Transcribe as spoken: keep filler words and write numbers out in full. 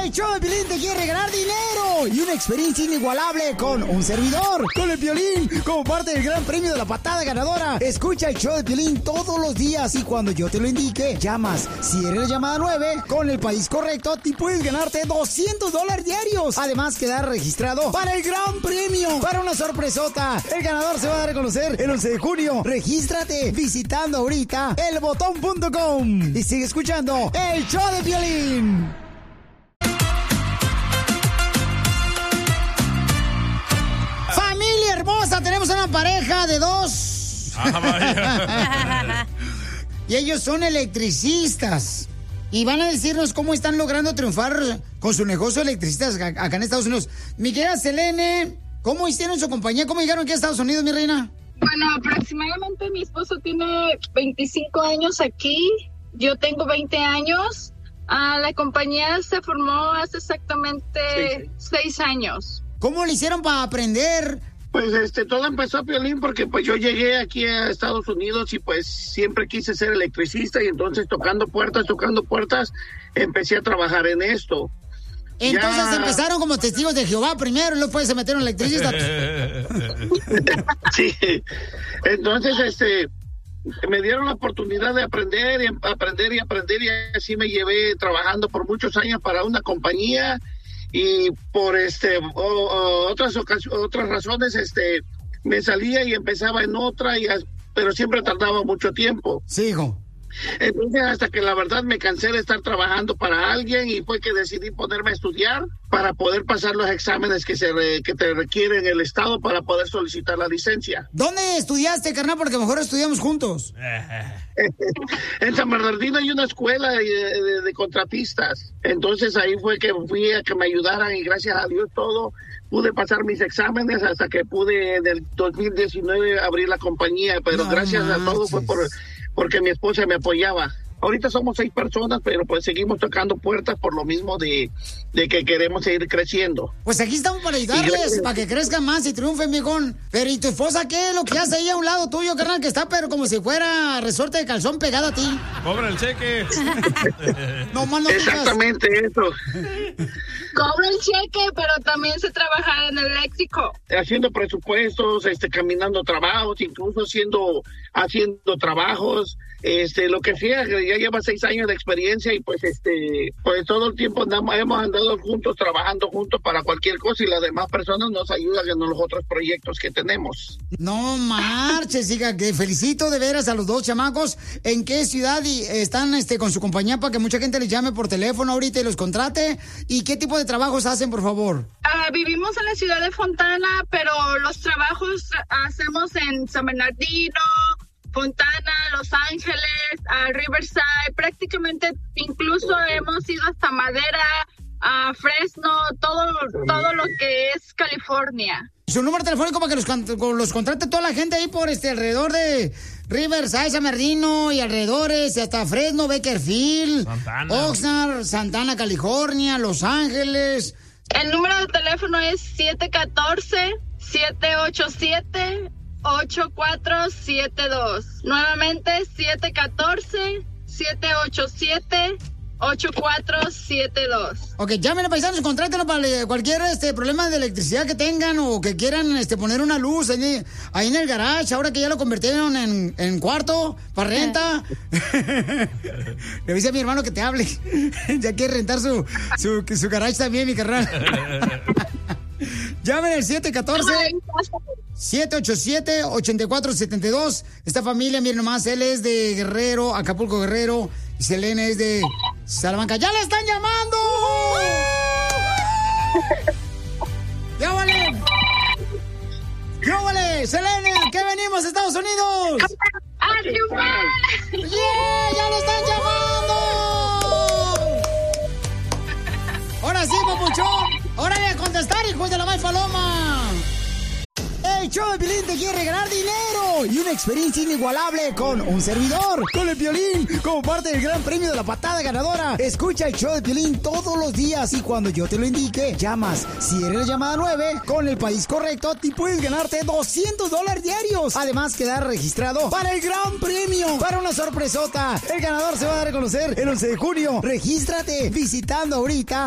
El show de Piolín te quiere regalar dinero y una experiencia inigualable con un servidor, con el Piolín, como parte del gran premio de la patada ganadora. Escucha el show de Piolín todos los días y cuando yo te lo indique, llamas. Si eres la llamada nueve, con el país correcto, te puedes ganarte doscientos dólares diarios. Además, quedar registrado para el gran premio, para una sorpresota. El ganador se va a dar a conocer el once de junio. Regístrate visitando ahorita el botón punto com y sigue escuchando el show de Piolín. Familia hermosa, tenemos una pareja de dos. Ah, vaya. Y ellos son electricistas. Y van a decirnos cómo están logrando triunfar con su negocio de electricistas acá en Estados Unidos. Mi querida Selene, ¿cómo hicieron su compañía? ¿Cómo llegaron aquí a Estados Unidos, mi reina? Bueno, aproximadamente mi esposo tiene veinticinco años aquí. Yo tengo veinte años. Ah, la compañía se formó hace exactamente sí, sí. seis años. ¿Cómo le hicieron para aprender? Pues este, todo empezó, Piolín, porque pues yo llegué aquí a Estados Unidos y pues siempre quise ser electricista y entonces tocando puertas, tocando puertas, empecé a trabajar en esto. Entonces ya... empezaron como testigos de Jehová primero y luego se metieron electricistas. Sí, entonces este... me dieron la oportunidad de aprender y aprender y aprender y así me llevé trabajando por muchos años para una compañía y por este o, o, otras otras razones este me salía y empezaba en otra y pero siempre tardaba mucho tiempo. Sí, hijo. Entonces hasta que la verdad me cansé de estar trabajando para alguien y fue que decidí ponerme a estudiar para poder pasar los exámenes que se re, que te requieren el estado para poder solicitar la licencia. ¿Dónde estudiaste, carnal? Porque mejor estudiamos juntos. En San Bernardino hay una escuela de, de, de contratistas. Entonces ahí fue que fui a que me ayudaran y gracias a Dios todo pude pasar mis exámenes hasta que pude en el dos mil diecinueve abrir la compañía, pero no, gracias manches. a todo fue por porque mi esposa me apoyaba. Ahorita somos seis personas, pero pues seguimos tocando puertas por lo mismo de, de que queremos seguir creciendo. Pues aquí estamos para ayudarles, para que crezcan más y triunfen, mijón. Pero ¿y tu esposa qué? Lo que hace ahí a un lado tuyo, carnal, que está pero como si fuera resorte de calzón pegado a ti. Cobra el cheque. No, más no Exactamente digas. eso. Cobra el cheque, pero también sé trabajar en el eléctrico. Haciendo presupuestos, este, caminando trabajos, incluso haciendo, haciendo trabajos. Este, lo que sea, ya lleva seis años de experiencia y pues este, pues todo el tiempo andamos, hemos andado juntos, trabajando juntos para cualquier cosa y las demás personas nos ayudan en los otros proyectos que tenemos. No marches, hija, que felicito de veras a los dos chamacos. ¿En qué ciudad y están este, con su compañía para que mucha gente les llame por teléfono ahorita y los contrate? ¿Y qué tipo de trabajos hacen, por favor? Uh, vivimos en la ciudad de Fontana, pero los trabajos hacemos en San Bernardino, Fontana, Los Ángeles, uh, Riverside, prácticamente incluso hemos ido hasta Madera, uh, Fresno, todo, todo lo que es California. Su número telefónico para que los, los contrate toda la gente ahí por este alrededor de Riverside, San Bernardino y alrededores, y hasta Fresno, Bakersfield, Santana. Oxnard, Santana, California, Los Ángeles. El número de teléfono es siete uno cuatro, siete ocho siete, ocho cuatro siete dos. Nuevamente, siete uno cuatro, siete ocho siete, ocho cuatro siete dos. Ok, llamen a paisanos, contrátenlo para cualquier este problema de electricidad que tengan o que quieran este poner una luz ahí, ahí en el garage, ahora que ya lo convirtieron en, en cuarto para renta. Le dice a mi hermano que te hable. Ya quiere rentar su, su, su garage también, mi carnal. Llamen al siete uno cuatro, siete ocho siete, ocho cuatro siete dos. Esta familia, miren nomás, él es de Guerrero, Acapulco, Guerrero, y Selene es de Salamanca. ¡Ya le están llamando! ¡Ya vale! ¡Ya vale! ¡Selene! ¿Qué venimos a Estados Unidos? ¡A triunfar! ¡Yeah! ¡Ya le están llamando! ¡Ahora sí, papuchón! ¡Órale a contestar, hijos de la May Paloma! El show de Piolín te quiere regalar dinero y una experiencia inigualable con un servidor, con el Piolín, como parte del gran premio de la patada ganadora. Escucha el show de Piolín todos los días y cuando yo te lo indique, llamas. Si eres la llamada nueve, con el país correcto, te puedes ganarte doscientos dólares diarios. Además, quedar registrado para el gran premio, para una sorpresota. El ganador se va a dar a conocer el once de junio. Regístrate visitando ahorita